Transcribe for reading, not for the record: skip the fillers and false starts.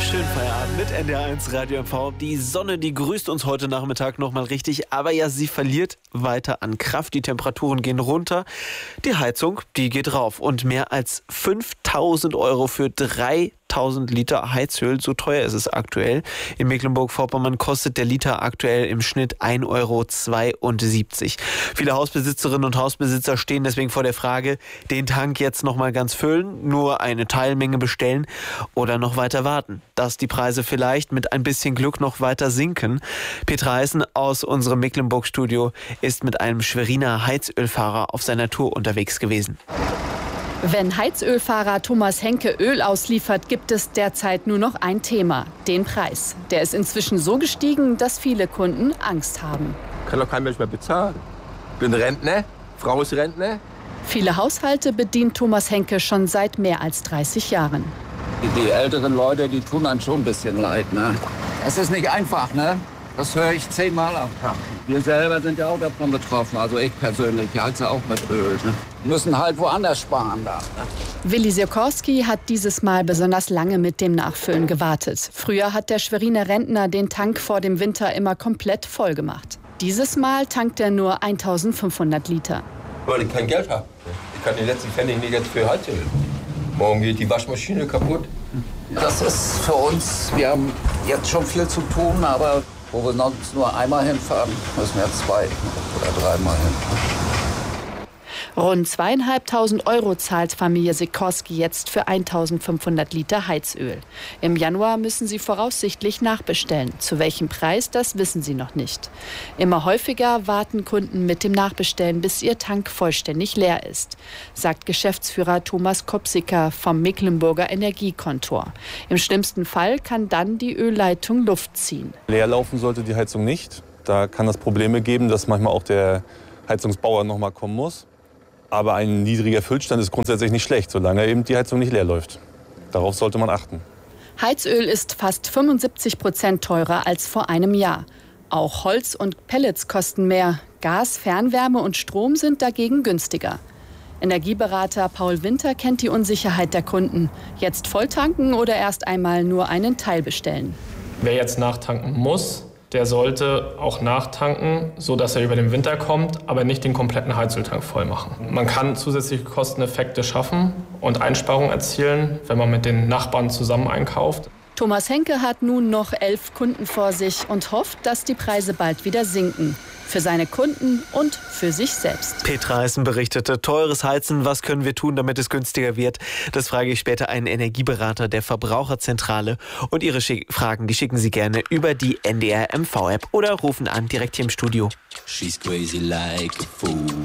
Schönen Feierabend mit NDR1 Radio MV. Die Sonne, die grüßt uns heute Nachmittag nochmal richtig, aber ja, sie verliert weiter an Kraft. Die Temperaturen gehen runter, die Heizung, die geht rauf. Und mehr als 5.000 € für 3.000 Liter Heizöl, so teuer ist es aktuell. In Mecklenburg-Vorpommern kostet der Liter aktuell im Schnitt 1,72 €. Viele Hausbesitzerinnen und Hausbesitzer stehen deswegen vor der Frage, den Tank jetzt nochmal ganz füllen, nur eine Teilmenge bestellen oder noch weiter warten, dass die Preise vielleicht mit ein bisschen Glück noch weiter sinken. Petra Heißen aus unserem Mecklenburg-Studio ist mit einem Schweriner Heizölfahrer auf seiner Tour unterwegs gewesen. Wenn Heizölfahrer Thomas Henke Öl ausliefert, gibt es derzeit nur noch ein Thema, den Preis. Der ist inzwischen so gestiegen, dass viele Kunden Angst haben. Kann doch kein Mensch mehr bezahlen. Ich bin Rentner, Frau ist Rentner. Viele Haushalte bedient Thomas Henke schon seit mehr als 30 Jahren. Die älteren Leute, die tun einem schon ein bisschen leid, ne? Es ist nicht einfach, ne? Das höre ich 10-mal am Tag. Wir selber sind ja auch davon betroffen, also ich persönlich, ich heize auch mit Öl. Ne? Müssen halt woanders sparen da. Ne? Willi Sikorski hat dieses Mal besonders lange mit dem Nachfüllen gewartet. Früher hat der Schweriner Rentner den Tank vor dem Winter immer komplett voll gemacht. Dieses Mal tankt er nur 1.500 Liter. Weil ich kein Geld habe. Ich kann den letzten Pfennig nicht jetzt für Heizöl. Morgen geht die Waschmaschine kaputt. Das ist für uns, wir haben jetzt schon viel zu tun, aber wo wir sonst nur einmal hinfahren, müssen wir jetzt 2 oder 3-mal hin. Rund 2.500 € zahlt Familie Sikorski jetzt für 1.500 Liter Heizöl. Im Januar müssen sie voraussichtlich nachbestellen. Zu welchem Preis, das wissen sie noch nicht. Immer häufiger warten Kunden mit dem Nachbestellen, bis ihr Tank vollständig leer ist, sagt Geschäftsführer Thomas Kopsiker vom Mecklenburger Energiekontor. Im schlimmsten Fall kann dann die Ölleitung Luft ziehen. Leer laufen sollte die Heizung nicht. Da kann es Probleme geben, dass manchmal auch der Heizungsbauer noch mal kommen muss. Aber ein niedriger Füllstand ist grundsätzlich nicht schlecht, solange eben die Heizung nicht leer läuft. Darauf sollte man achten. Heizöl ist fast 75% teurer als vor einem Jahr. Auch Holz und Pellets kosten mehr. Gas, Fernwärme und Strom sind dagegen günstiger. Energieberater Paul Winter kennt die Unsicherheit der Kunden. Jetzt volltanken oder erst einmal nur einen Teil bestellen. Wer jetzt nachtanken muss, der sollte auch nachtanken, sodass er über den Winter kommt, aber nicht den kompletten Heizöltank voll machen. Man kann zusätzliche Kosteneffekte schaffen und Einsparungen erzielen, wenn man mit den Nachbarn zusammen einkauft. Thomas Henke hat nun noch 11 Kunden vor sich und hofft, dass die Preise bald wieder sinken. Für seine Kunden und für sich selbst. Petra Heißen berichtete, teures Heizen, was können wir tun, damit es günstiger wird? Das frage ich später einen Energieberater der Verbraucherzentrale. Und Ihre Fragen, die schicken Sie gerne über die NDR MV-App oder rufen an direkt hier im Studio. She's crazy like a fool.